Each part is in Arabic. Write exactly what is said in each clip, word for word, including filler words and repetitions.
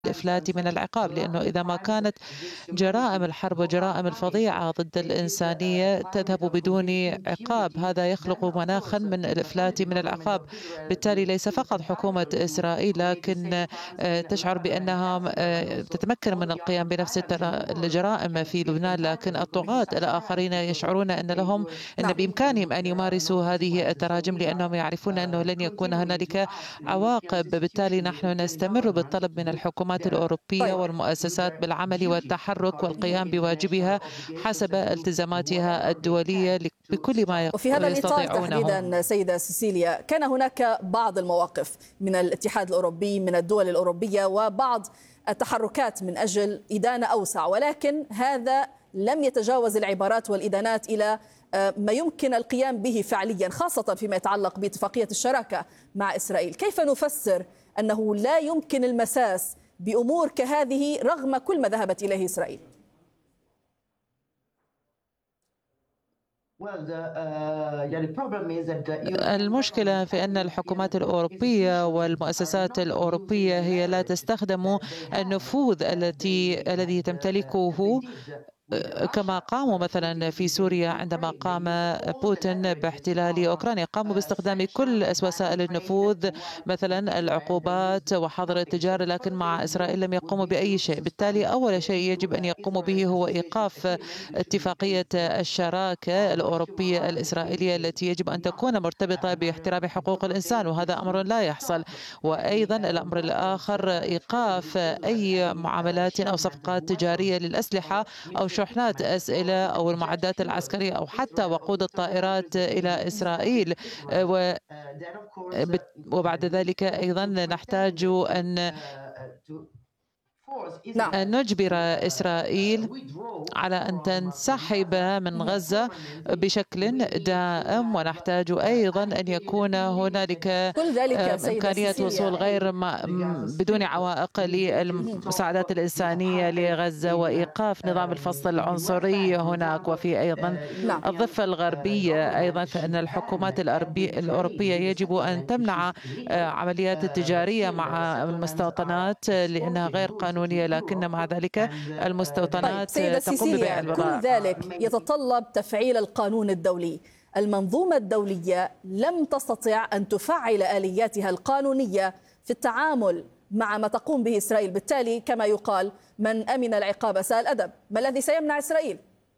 الإفلات من العقاب، لأنه إذا ما كانت جرائم الحرب وجرائم الفظيعة ضد الإنسانية تذهب بدون عقاب، هذا يخلق مناخا من الإفلات من العقاب. بالتالي ليس فقط حكومة إسرائيل لكن تشعر بأنها تتمكن من القيام بنفس الجرائم في لبنان، لكن الطغاة الآخرين يشعرون أن لهم أن بإمكانهم أن يمارسوا هذه التراجم لأنهم يعرفون أنه لن يكون هنالك عواقب. بالتالي نحن نستمر بالطلب من الحكومات الأوروبية والمؤسسات بالعمل والتحرك والقيام بواجبها حسب التزاماتها الدولية بكل ما يستطيعونه. وفي هذا الإطار تحديدا سيدة سيسيليا، كان هناك بعض المواقف من الاتحاد الأوروبي من الدول الأوروبية وبعض التحركات من أجل إدانة أوسع، ولكن هذا لم يتجاوز العبارات والإدانات إلى ما يمكن القيام به فعليا، خاصة فيما يتعلق باتفاقية الشراكة مع إسرائيل. كيف نفسر أنه لا يمكن المساس بأمور كهذه رغم كل ما ذهبت إليه إسرائيل؟ المشكلة في أن الحكومات الأوروبية والمؤسسات الأوروبية هي لا تستخدم النفوذ التي الذي تمتلكه كما قاموا مثلا في سوريا عندما قام بوتين باحتلال أوكرانيا، قاموا باستخدام كل وسائل النفوذ مثلا العقوبات وحظر التجارة، لكن مع إسرائيل لم يقوموا بأي شيء. بالتالي أول شيء يجب أن يقوموا به هو إيقاف اتفاقية الشراكة الأوروبية الإسرائيلية التي يجب أن تكون مرتبطة باحترام حقوق الإنسان، وهذا أمر لا يحصل. وأيضا الأمر الآخر إيقاف أي معاملات أو صفقات تجارية للأسلحة أو شحنات أسلحة أو المعدات العسكرية أو حتى وقود الطائرات إلى إسرائيل. وبعد ذلك أيضا نحتاج أن أن نجبر إسرائيل على أن تنسحب من غزة بشكل دائم، ونحتاج أيضا أن يكون هنالك إمكانية وصول غير بدون عوائق للمساعدات الإنسانية لغزة، وإيقاف نظام الفصل العنصري هناك. وفي أيضا الضفة الغربية أيضا فإن الحكومات الأوروبية يجب أن تمنع عمليات التجارية مع المستوطنات لأنها غير قانونية، لكن مع ذلك المستوطنات طيب تقوم ببيع البضائع. كل ذلك يتطلب تفعيل القانون الدولي. المنظومة الدولية لم تستطع أن تفعل آلياتها القانونية في التعامل مع ما تقوم به إسرائيل. بالتالي كما يقال من أمن العقاب ساء الأدب. ما الذي سيمنع إسرائيل؟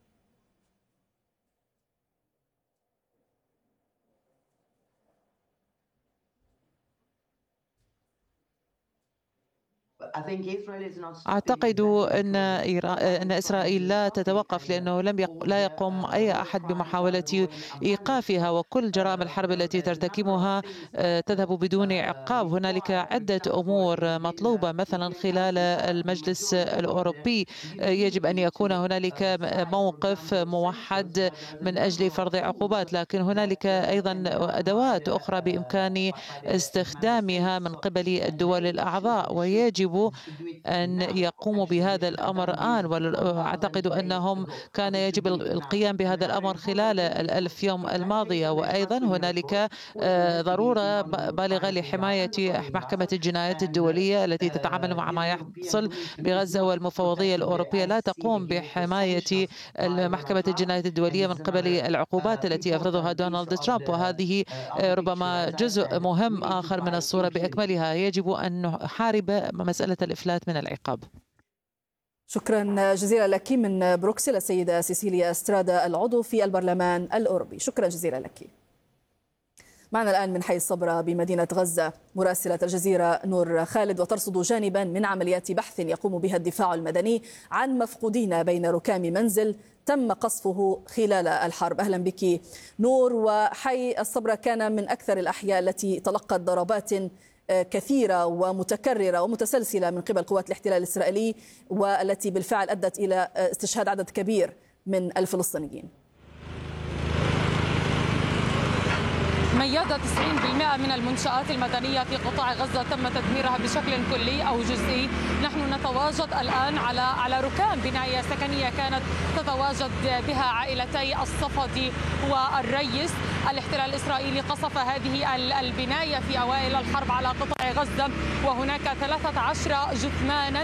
أعتقد أن أن إسرائيل لا تتوقف، لأنه لم يق... لا يقوم أي أحد بمحاولة إيقافها، وكل جرائم الحرب التي ترتكبها تذهب بدون عقاب. هنالك عدة أمور مطلوبة، مثلا خلال المجلس الأوروبي يجب أن يكون هنالك موقف موحد من أجل فرض عقوبات، لكن هنالك أيضا أدوات أخرى بإمكان استخدامها من قبل الدول الأعضاء، ويجب أن يقوموا بهذا الأمر آن. وأعتقد أنهم كان يجب القيام بهذا الأمر خلال الألف يوم الماضية. وأيضا هنالك ضرورة بالغة لحماية محكمة الجنايات الدولية التي تتعامل مع ما يحصل بغزة، والمفوضية الأوروبية لا تقوم بحماية محكمة الجنايات الدولية من قبل العقوبات التي يفرضها دونالد ترامب، وهذه ربما جزء مهم آخر من الصورة بأكملها. يجب أن نحارب مسألة الإفلات من العقاب. شكرا جزيلا لك من بروكسل السيدة سيسيليا استرادا العضو في البرلمان الأوروبي. شكرا جزيلا لك. معنا الآن من حي الصبرة بمدينة غزة مراسلة الجزيرة نور خالد، وترصد جانبا من عمليات بحث يقوم بها الدفاع المدني عن مفقودين بين ركام منزل تم قصفه خلال الحرب. أهلا بك نور. وحي الصبرة كان من أكثر الأحياء التي تلقت ضربات كثيرة ومتكررة ومتسلسلة من قبل قوات الاحتلال الإسرائيلي، والتي بالفعل أدت إلى استشهاد عدد كبير من الفلسطينيين. ميادة تسعين بالمئة من المنشآت المدنية في قطاع غزة تم تدميرها بشكل كلي أو جزئي. نحن نتواجد الآن على على ركام بناية سكنية كانت تتواجد بها عائلتي الصفدي والريس. الاحتلال الإسرائيلي قصف هذه البناية في أوائل الحرب على قطاع غزة، وهناك ثلاثة عشر جثمانا